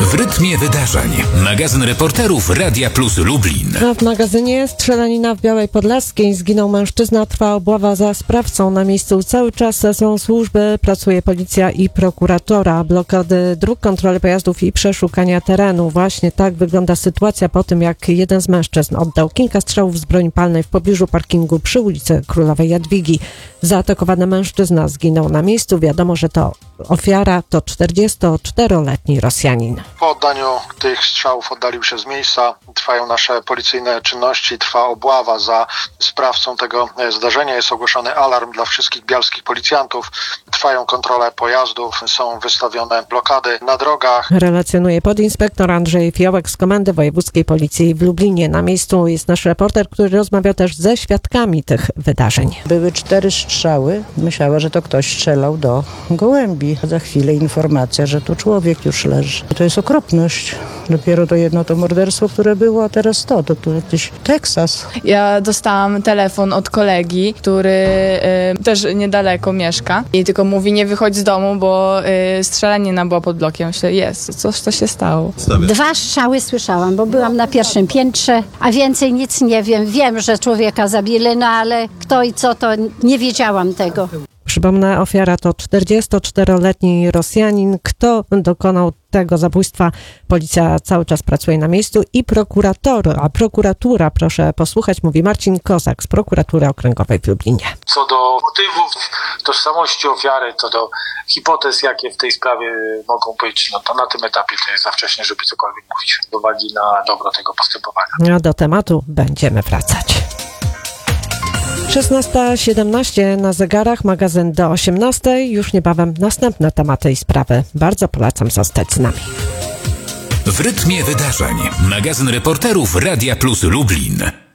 W rytmie wydarzeń. Magazyn reporterów Radia Plus Lublin. A w magazynie strzelanina w Białej Podlaskiej. Zginął mężczyzna, trwa obława za sprawcą. Na miejscu cały czas są służby, pracuje policja i prokuratora. Blokady dróg, kontrole pojazdów i przeszukania terenu. Właśnie tak wygląda sytuacja po tym, jak jeden z mężczyzn oddał kilka strzałów z broni palnej w pobliżu parkingu przy ulicy Królowej Jadwigi. Zaatakowany mężczyzna zginął na miejscu. Wiadomo, że to ofiara to 44-letni Rosjanin. Po oddaniu tych strzałów oddalił się z miejsca. Trwają nasze policyjne czynności, trwa obława za sprawcą tego zdarzenia. Jest ogłoszony alarm dla wszystkich bialskich policjantów. Trwają kontrole pojazdów, są wystawione blokady na drogach. Relacjonuje podinspektor Andrzej Fiołek z Komendy Wojewódzkiej Policji w Lublinie. Na miejscu jest nasz reporter, który rozmawiał też ze świadkami tych wydarzeń. Były 4 strzały. Myślała, że to ktoś strzelał do gołębi. Za chwilę informacja, że tu człowiek już leży. To jest okropność. Dopiero to jedno to morderstwo, które było, a teraz to jakiś Teksas. Ja dostałam telefon od kolegi, który też niedaleko mieszka i tylko mówi, nie wychodź z domu, bo strzelanina była pod blokiem. Myślę, co się stało? 2 strzały słyszałam, bo byłam na pierwszym piętrze, a więcej nic nie wiem. Wiem, że człowieka zabili, no ale kto i co, to nie wiedziałam tego. Przypomnę, ofiara to 44-letni Rosjanin. Kto dokonał tego zabójstwa? Policja cały czas pracuje na miejscu i prokuratura, proszę posłuchać, mówi Marcin Kozak z Prokuratury Okręgowej w Lublinie. Co do motywów, tożsamości ofiary, co do hipotez, jakie w tej sprawie mogą być, no to na tym etapie to jest za wcześnie, żeby cokolwiek mówić z uwagi na dobro tego postępowania. A do tematu będziemy wracać. 16:17 na zegarach, magazyn do 18:00. Już niebawem następne tematy i sprawy. Bardzo polecam zostać z nami. W rytmie wydarzeń. Magazyn reporterów Radia Plus Lublin.